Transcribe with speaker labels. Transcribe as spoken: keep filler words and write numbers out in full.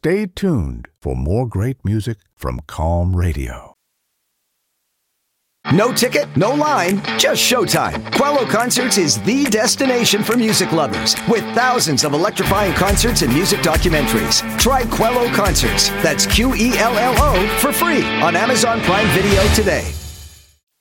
Speaker 1: Stay tuned for more great music from Calm Radio.
Speaker 2: No ticket, no line, just showtime. Quello Concerts is the destination for music lovers, with thousands of electrifying concerts and music documentaries. Try Quello Concerts, that's Q E L L O, for free on Amazon Prime Video today.